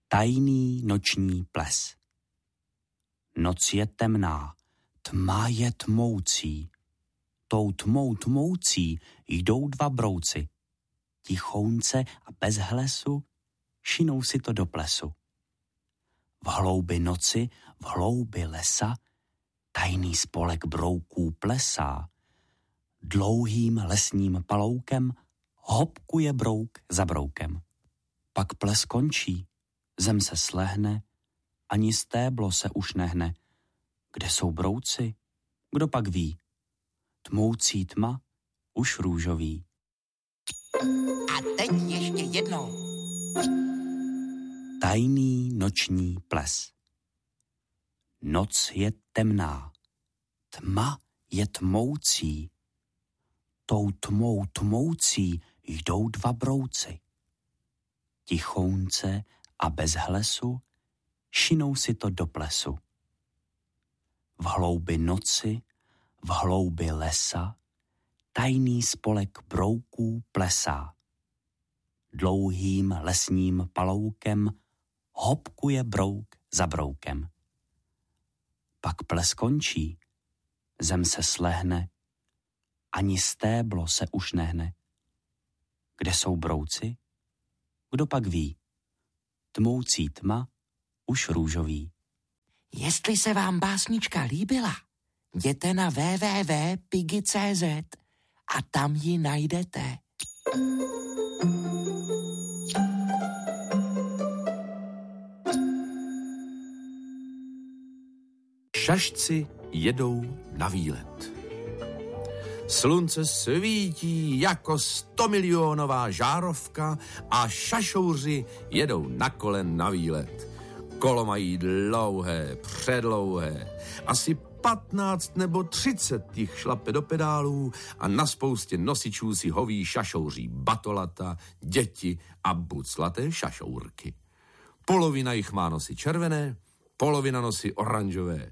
Tajný noční ples. Noc je temná, tma je tmoucí. Tou tmou tmoucí jdou dva brouci. Tichounce a bez hlesu šinou si to do plesu. V hloubi noci, v hloubi lesa, tajný spolek brouků plesá. Dlouhým lesním paloukem hopkuje brouk za broukem. Pak ples končí, zem se slehne, ani stéblo se už nehne. Kde jsou brouci? Kdo pak ví? Tmoucí tma, už růžový. A teď ještě jednou. Tajný noční ples. Noc je temná, tma je tmoucí. Tou tmou tmoucí jdou dva brouci. Tichounce a bez hlesu šinou si to do plesu. V hloubi noci, v hloubi lesa, tajný spolek brouků plesá. Dlouhým lesním paloukem hopkuje brouk za broukem. Pak ples končí, zem se slehne, ani stéblo se už nehne. Kde jsou brouci? Kdo pak ví? Tmoucí tma, už růžový. Jestli se vám básnička líbila, jděte na www.piggy.cz a tam ji najdete. Šašci jedou na výlet. Slunce svítí jako 100milionová žárovka a šašouři jedou na kole na výlet. Kolo mají dlouhé, předlouhé. Asi 15 nebo 30 jich šlape do pedálů a na spoustě nosičů si hoví šašouří batolata, děti a buclaté šašourky. Polovina jich má nosy červené, polovina nosy oranžové.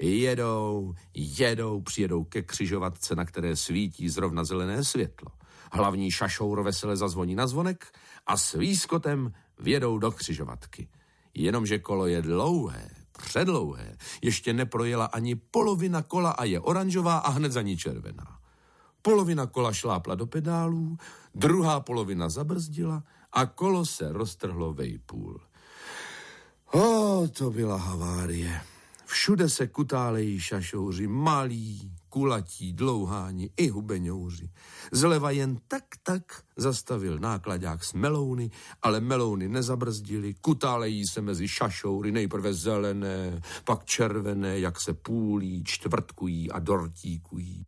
Jedou, přijedou ke křižovatce, na které svítí zrovna zelené světlo. Hlavní šašour vesele zazvoní na zvonek a s výskotem vjedou do křižovatky. Jenomže kolo je dlouhé, předlouhé, ještě neprojela ani polovina kola a je oranžová a hned za ní červená. Polovina kola šlápla do pedálů, druhá polovina zabrzdila a kolo se roztrhlo vejpůl. To byla havárie. Všude se kutálejí šašouři, malí, kulatí, dlouháni i hubeňouři. Zleva jen tak zastavil nákladák s melouny, ale melouny nezabrzdili, kutálejí se mezi šašoury, nejprve zelené, pak červené, jak se půlí, čtvrtkují a dortíkují.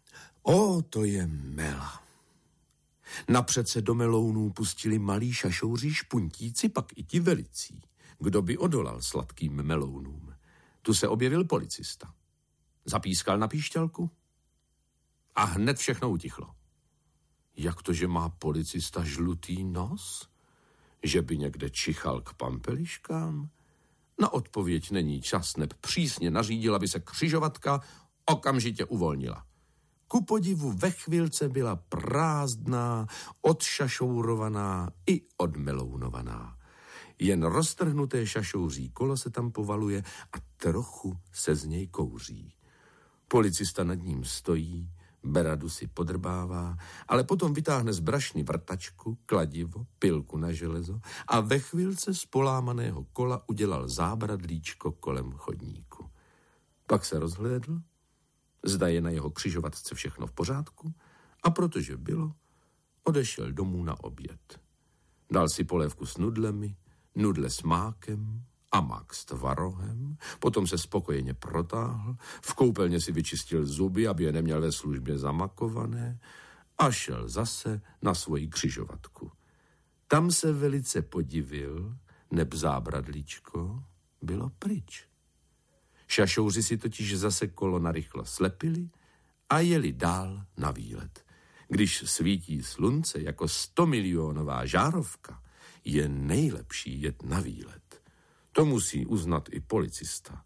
To je mela. Napřed se do melounů pustili malí šašouři špuntíci, pak i ti velicí. Kdo by odolal sladkým melounům? Tu se objevil policista. Zapískal na píšťalku a hned všechno utichlo. Jak to, že má policista žlutý nos? Že by někde čichal k pampeliškám? Na odpověď není čas, neb přísně nařídil, aby se křižovatka okamžitě uvolnila. Ku podivu ve chvilce byla prázdná, odšašourovaná i odmelounovaná. Jen roztrhnuté šašouří kolo se tam povaluje a trochu se z něj kouří. Policista nad ním stojí, beradu si podrbává, ale potom vytáhne z brašny vrtačku, kladivo, pilku na železo a ve chvilce z polámaného kola udělal zábradlíčko kolem chodníku. Pak se rozhlédl, zda je na jeho křižovatce všechno v pořádku a protože bylo, odešel domů na oběd. Dal si polévku s nudlemi, nudle s mákem a mák s tvarohem, potom se spokojeně protáhl, v koupelně si vyčistil zuby, aby je neměl ve službě zamakované a šel zase na svoji křižovatku. Tam se velice podivil, neb zábradlíčko bylo pryč. Šašouři si totiž zase kolo narychlo slepili a jeli dál na výlet. Když svítí slunce jako 100milionová žárovka, je nejlepší jet na výlet. To musí uznat i policista.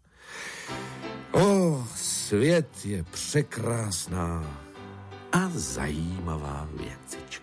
Svět je překrásná a zajímavá věcička.